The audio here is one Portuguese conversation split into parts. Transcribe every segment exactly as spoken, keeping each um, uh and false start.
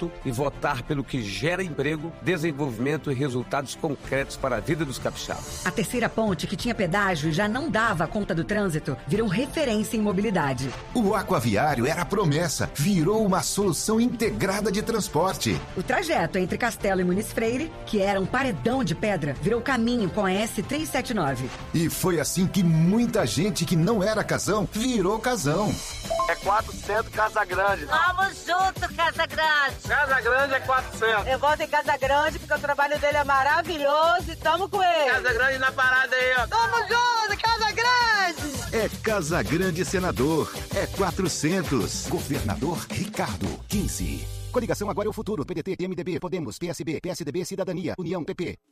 voto e votar pelo que gera emprego, desenvolvimento e resultados concretos para a vida dos capixabas. A terceira ponte, que tinha pedágio e já não dava conta do trânsito, virou referência em mobilidade. O aquaviário era a promessa, virou uma solução integrada de transporte. O trajeto entre Castelo e Muniz Freire, que era um paredão de pedra, virou caminho com a S trezentos e setenta e nove. E foi assim que muita gente que não era casão virou casão. É quatrocentos Casa Grande. Vamos junto, Casa Grande. Casa Grande é quatrocentos. Eu voto em Casa Grande porque o trabalho dele é maravilhoso e tamo com ele. Casa Grande na parada aí, ó. Tamo junto, Casa Grande. É Casa Grande Senador. É quatrocentos. Governador Ricardo, quinze. Coligação Agora é o Futuro. P D T, M D B, Podemos, P S B, P S D B, Cidadania, União, P P.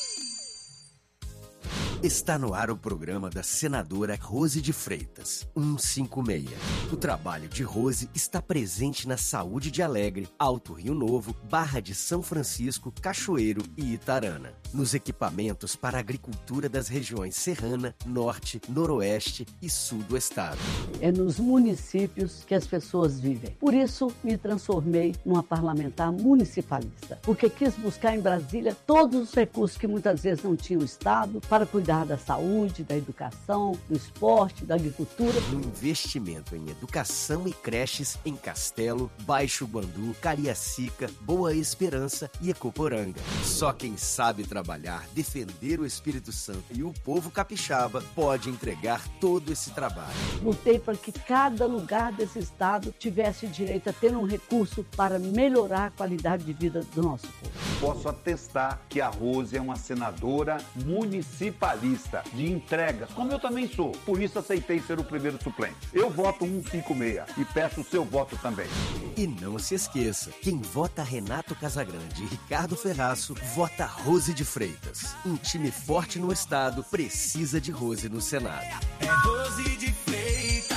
Está no ar o programa da senadora Rose de Freitas, cento e cinquenta e seis. O trabalho de Rose está presente na Saúde de Alegre, Alto Rio Novo, Barra de São Francisco, Cachoeiro e Itarana. Nos equipamentos para a agricultura das regiões Serrana, Norte, Noroeste e Sul do estado. É nos municípios que as pessoas vivem. Por isso, me transformei numa parlamentar municipalista, porque quis buscar em Brasília todos os recursos que muitas vezes não tinha o Estado para cuidar da saúde, da educação, do esporte, da agricultura. No investimento em educação e creches em Castelo, Baixo Guandu, Cariacica, Boa Esperança e Ecoporanga. Só quem sabe trabalhar, defender o Espírito Santo e o povo capixaba pode entregar todo esse trabalho. Lutei para que cada lugar desse estado tivesse direito a ter um recurso para melhorar a qualidade de vida do nosso povo. Posso atestar que a Rose é uma senadora municipalista de entregas, como eu também sou. Por isso aceitei ser o primeiro suplente. Eu voto cento e cinquenta e seis e peço o seu voto também. E não se esqueça, quem vota Renato Casagrande e Ricardo Ferraço, vota Rose de Freitas. Um time forte no estado precisa de Rose no Senado. É Rose de Freitas.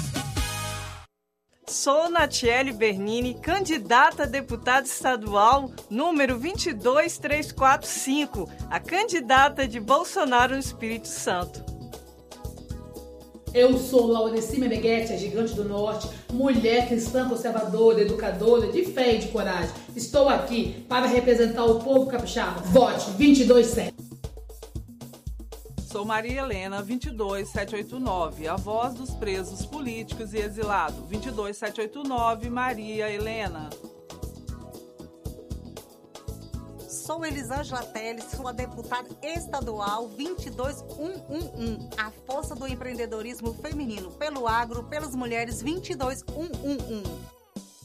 Sou Natiele Bernini, candidata a deputada estadual número vinte e dois trezentos e quarenta e cinco, a candidata de Bolsonaro no Espírito Santo. Eu sou Laurici Meneghetti, a gigante do norte, mulher cristã conservadora, educadora, de fé e de coragem. Estou aqui para representar o povo capixaba. Vote vinte e dois sete. Sou Maria Helena, vinte e dois setecentos e oitenta e nove, a voz dos presos políticos e exilados. vinte e dois setecentos e oitenta e nove, Maria Helena. Sou Elisângela Teles, sou a deputada estadual vinte e dois mil cento e onze, a força do empreendedorismo feminino pelo agro, pelas mulheres vinte e dois mil cento e onze.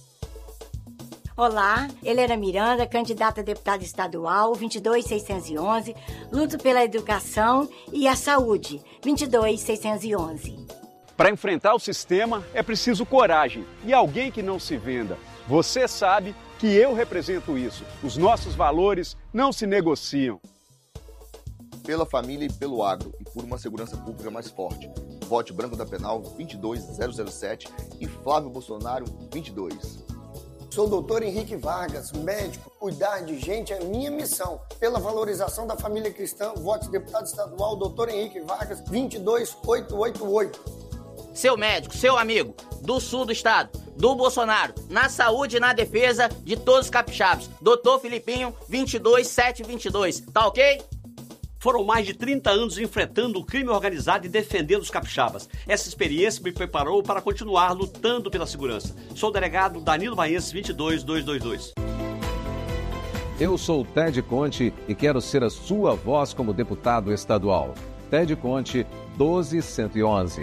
Olá, Helena Miranda, candidata a deputada estadual, vinte e dois seiscentos e onze, luto pela educação e a saúde, vinte e dois seiscentos e onze. Para enfrentar o sistema é preciso coragem e alguém que não se venda. Você sabe que eu represento isso. Os nossos valores não se negociam. Pela família e pelo agro e por uma segurança pública mais forte. Vote Branco da Penal vinte e dois zero zero sete e Flávio Bolsonaro vinte e dois. Sou o doutor Henrique Vargas, médico. Cuidar de gente é minha missão. Pela valorização da família cristã, vote deputado estadual, doutor Henrique Vargas, vinte e dois mil oitocentos e oitenta e oito. Seu médico, seu amigo, do sul do estado, do Bolsonaro, na saúde e na defesa de todos os capixabas. doutor Filipinho, vinte e dois setecentos e vinte e dois. Tá ok? Foram mais de trinta anos enfrentando o crime organizado e defendendo os capixabas. Essa experiência me preparou para continuar lutando pela segurança. Sou o delegado Danilo Baense, vinte e dois mil duzentos e vinte e dois. Eu sou o Ted Conte e quero ser a sua voz como deputado estadual. Ted Conte, doze cento e onze.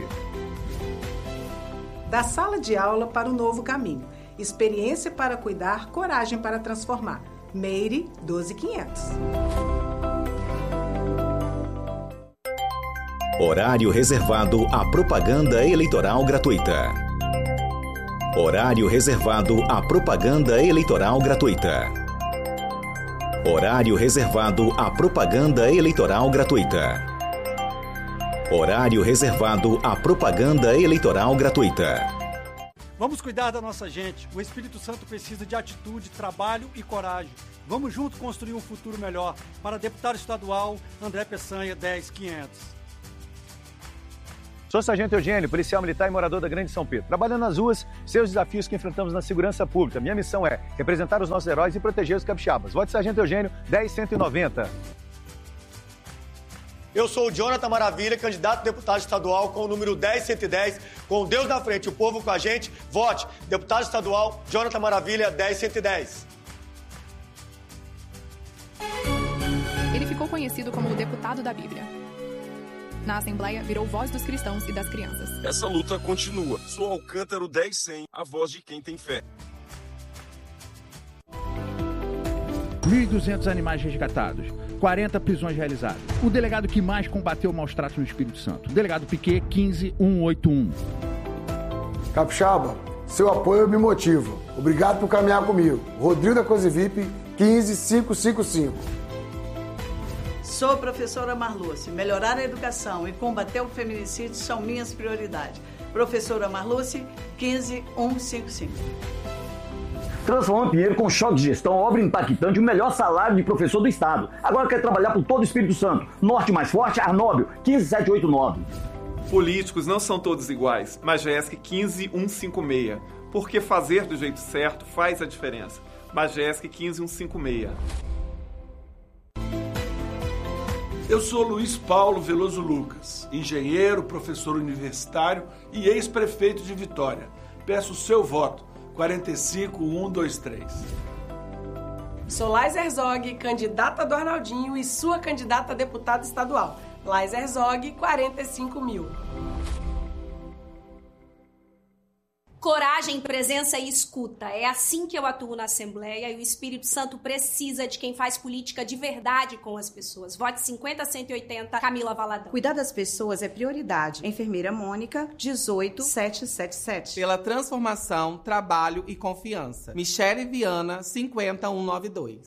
Da sala de aula para o novo caminho. Experiência para cuidar, coragem para transformar. Meire, doze mil e quinhentos. Horário reservado à propaganda eleitoral gratuita. Horário reservado à propaganda eleitoral gratuita. Horário reservado à propaganda eleitoral gratuita. Horário reservado à propaganda eleitoral gratuita. Vamos cuidar da nossa gente. O Espírito Santo precisa de atitude, trabalho e coragem. Vamos juntos construir um futuro melhor. Para deputado estadual, André Peçanha, dez mil e quinhentos. Sou Sargento Eugênio, policial militar e morador da Grande São Pedro. Trabalhando nas ruas, seus desafios que enfrentamos na segurança pública. Minha missão é representar os nossos heróis e proteger os capixabas. Vote Sargento Eugênio, dez cento e noventa. Eu sou o Jonathan Maravilha, candidato a deputado estadual com o número dez cento e dez, com Deus na frente, o povo com a gente. Vote, deputado estadual, Jonathan Maravilha, dez cento e dez. Ele ficou conhecido como o deputado da Bíblia. Na Assembleia, virou voz dos cristãos e das crianças. Essa luta continua. Sou Alcântaro dez cem, a voz de quem tem fé. mil e duzentos animais resgatados, quarenta prisões realizadas. O delegado que mais combateu o maus-tratos no Espírito Santo. Delegado Piquet, quinze mil cento e oitenta e um. Capixaba, seu apoio me motiva. Obrigado por caminhar comigo. Rodrigo da Coisa V I P, quinze mil quinhentos e cinquenta e cinco. Sou professora Marluce. Melhorar a educação e combater o feminicídio são minhas prioridades. Professora Marluce, quinze mil cento e cinquenta e cinco. Transformando Pinheiro com choque de gestão, obra impactante e o melhor salário de professor do estado. Agora quer trabalhar por todo o Espírito Santo. Norte mais forte, Arnóbio, quinze mil setecentos e oitenta e nove. Políticos não são todos iguais. Majestic quinze mil cento e cinquenta e seis. Porque fazer do jeito certo faz a diferença. Majestic quinze mil cento e cinquenta e seis. Eu sou Luiz Paulo Veloso Lucas, engenheiro, professor universitário e ex-prefeito de Vitória. Peço o seu voto. quarenta e cinco mil cento e vinte e três. Sou Lais Herzog, candidata do Arnaldinho e sua candidata a deputada estadual. Lais Herzog, quarenta e cinco mil. Coragem, presença e escuta. É assim que eu atuo na Assembleia e o Espírito Santo precisa de quem faz política de verdade com as pessoas. Vote cinquenta cento e oitenta, Camila Valadão. Cuidar das pessoas é prioridade. Enfermeira Mônica, dezoito mil setecentos e setenta e sete. Pela transformação, trabalho e confiança. Michele Viana, cinquenta mil cento e noventa e dois.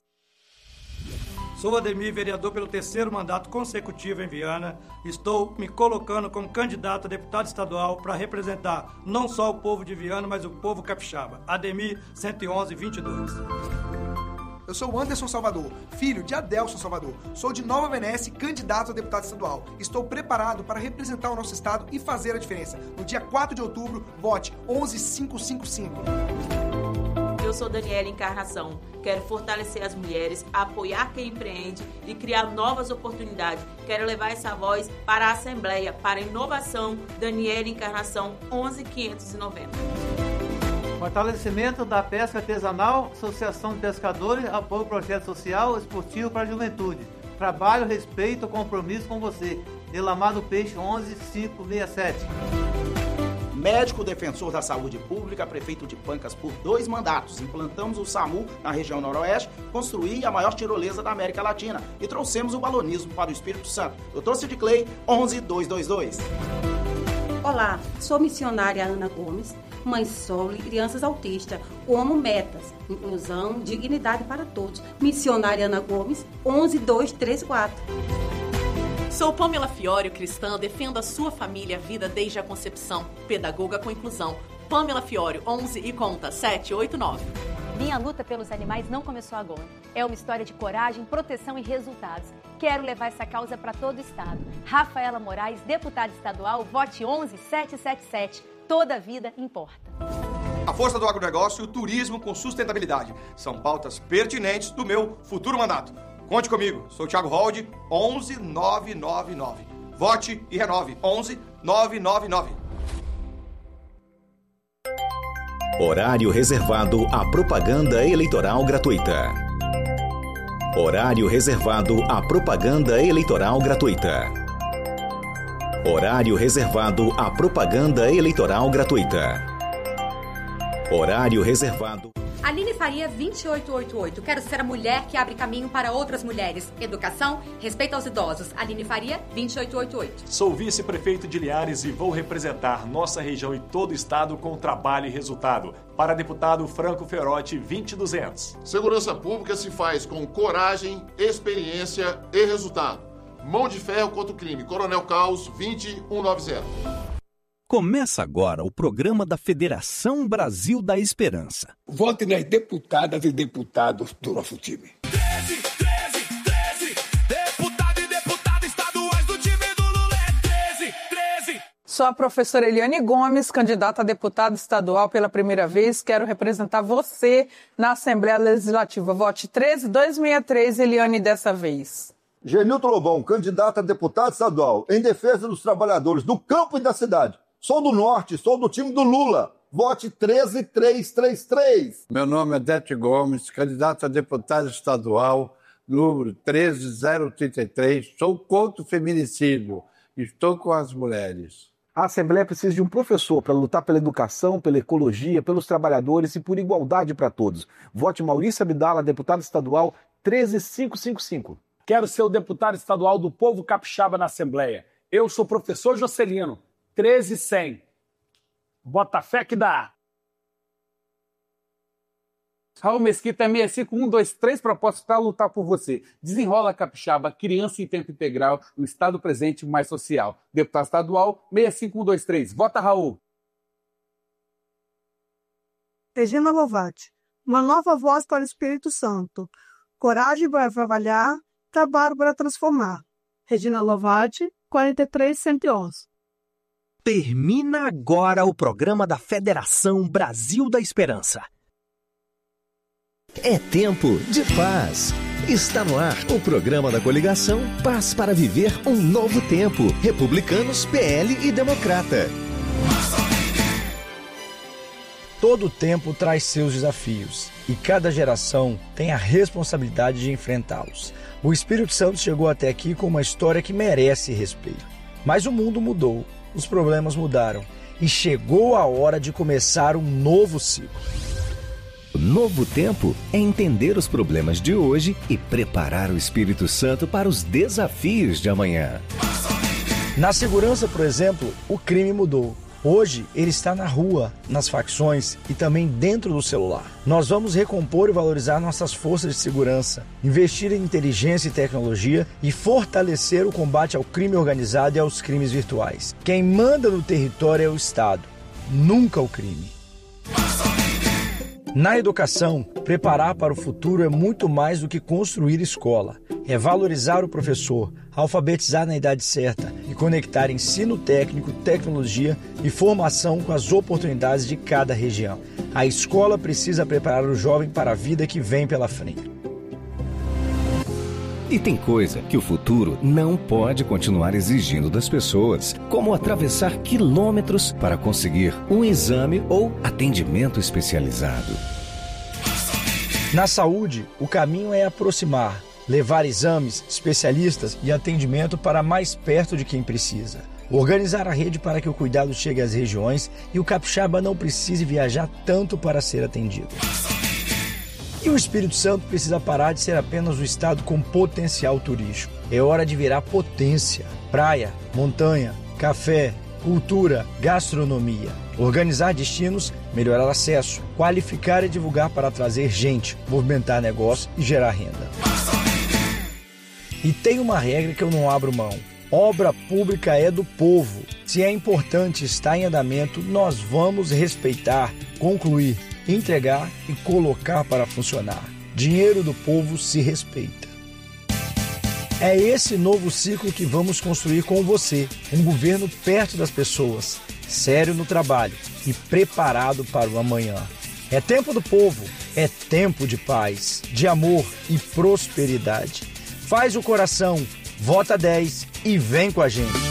Sou Ademir, vereador pelo terceiro mandato consecutivo em Viana. Estou me colocando como candidato a deputado estadual para representar não só o povo de Viana, mas o povo capixaba. Ademir, cento e onze, vinte e dois. Eu sou o Anderson Salvador, filho de Adelson Salvador. Sou de Nova Venécia, candidato a deputado estadual. Estou preparado para representar o nosso estado e fazer a diferença. No dia quatro de outubro, vote onze mil quinhentos e cinquenta e cinco. Eu sou Daniela Encarnação. Quero fortalecer as mulheres, apoiar quem empreende e criar novas oportunidades. Quero levar essa voz para a Assembleia, para a inovação. Daniela Encarnação, onze mil quinhentos e noventa. Fortalecimento da pesca artesanal, Associação de Pescadores, apoio ao projeto social esportivo para a juventude. Trabalho, respeito, compromisso com você. Delamar do Peixe, onze mil quinhentos e sessenta e sete. Médico defensor da saúde pública, prefeito de Pancas por dois mandatos. Implantamos o SAMU na região noroeste, construí a maior tirolesa da América Latina e trouxemos o balonismo para o Espírito Santo. doutor Cid Clay, onze mil duzentos e vinte e dois. Olá, sou missionária Ana Gomes, mãe solo e crianças autistas. Amo metas, inclusão, dignidade para todos. Missionária Ana Gomes, onze mil duzentos e trinta e quatro. Sou Pamela Fiório, cristã, defendo a sua família, a vida desde a concepção. Pedagoga com inclusão. Pamela Fiório, onze e conta, sete oito nove. Minha luta pelos animais não começou agora. É uma história de coragem, proteção e resultados. Quero levar essa causa para todo o estado. Rafaela Moraes, deputada estadual, vote onze mil setecentos e setenta e sete. Toda vida importa. A força do agronegócio e o turismo com sustentabilidade são pautas pertinentes do meu futuro mandato. Conte comigo, sou o Thiago Holde, onze mil novecentos e noventa e nove. Vote e renove, onze mil novecentos e noventa e nove. Horário reservado à propaganda eleitoral gratuita. Horário reservado à propaganda eleitoral gratuita. Horário reservado à propaganda eleitoral gratuita. Horário reservado... Aline Faria, vinte e oito oitenta e oito. Quero ser a mulher que abre caminho para outras mulheres. Educação, respeito aos idosos. Aline Faria, vinte e oito oitenta e oito. Sou vice-prefeito de Linhares e vou representar nossa região e todo o estado com trabalho e resultado. Para deputado Franco Ferotti, vinte e duzentos. Segurança pública se faz com coragem, experiência e resultado. Mão de ferro contra o crime. Coronel Caos, vinte mil cento e noventa. Começa agora o programa da Federação Brasil da Esperança. Vote nas deputadas e deputados do nosso time. treze, treze, treze. Deputado e deputada estaduais do time do Lula é treze, treze. sou a professora Eliane Gomes, candidata a deputada estadual pela primeira vez. Quero representar você na Assembleia Legislativa. Vote treze dois seis três, Eliane, dessa vez. Genilton Lobão, candidato a deputado estadual, em defesa dos trabalhadores do campo e da cidade. Sou do Norte, sou do time do Lula. Vote treze três três três. Meu nome é Dete Gomes, candidato a deputado estadual, número treze zero trinta e três. Sou contra o feminicídio. Estou com as mulheres. A Assembleia precisa de um professor para lutar pela educação, pela ecologia, pelos trabalhadores e por igualdade para todos. Vote Maurício Abdala, deputado estadual, treze cinco cinco cinco. Quero ser o deputado estadual do povo capixaba na Assembleia. Eu sou professor Jocelino, treze cem. Bota fé que dá. Raul Mesquita, seis cinco um dois três propostas para lutar por você. Desenrola Capixaba, criança em tempo integral, no Estado presente mais social. Deputado estadual, seis cinco um dois três. Vota, Raul. Regina Lovati, uma nova voz para o Espírito Santo. Coragem para trabalhar, trabalho para transformar. Regina Lovati, quarenta e três cento e onze. Termina agora o programa da Federação Brasil da Esperança. É tempo de paz. Está no ar o programa da coligação Paz para Viver um Novo Tempo. Republicanos, P L e Democrata. Todo tempo traz seus desafios e cada geração tem a responsabilidade de enfrentá-los. O Espírito Santo chegou até aqui com uma história que merece respeito. Mas o mundo mudou, os problemas mudaram e chegou a hora de começar um novo ciclo. Novo tempo é entender os problemas de hoje e preparar o Espírito Santo para os desafios de amanhã. Na segurança, por exemplo, o crime mudou. Hoje ele está na rua, nas facções e também dentro do celular. Nós vamos recompor e valorizar nossas forças de segurança, investir em inteligência e tecnologia e fortalecer o combate ao crime organizado e aos crimes virtuais. Quem manda no território é o Estado, nunca o crime. Na educação, preparar para o futuro é muito mais do que construir escola. É valorizar o professor, alfabetizar na idade certa e conectar ensino técnico, tecnologia e formação com as oportunidades de cada região. A escola precisa preparar o jovem para a vida que vem pela frente. E tem coisa que o futuro não pode continuar exigindo das pessoas, como atravessar quilômetros para conseguir um exame ou atendimento especializado. Na saúde, o caminho é aproximar, levar exames, especialistas e atendimento para mais perto de quem precisa. Organizar a rede para que o cuidado chegue às regiões e o capixaba não precise viajar tanto para ser atendido. E o Espírito Santo precisa parar de ser apenas um estado com potencial turístico. É hora de virar potência. Praia, montanha, café, cultura, gastronomia. Organizar destinos, melhorar acesso, qualificar e divulgar para trazer gente, movimentar negócio e gerar renda. E tem uma regra que eu não abro mão. Obra pública é do povo. Se é importante estar em andamento, nós vamos respeitar, concluir, entregar e colocar para funcionar. Dinheiro do povo se respeita. É esse novo ciclo que vamos construir com você. Um governo perto das pessoas, sério no trabalho e preparado para o amanhã. É tempo do povo, é tempo de paz, de amor e prosperidade. Faz o coração, vota dez e vem com a gente.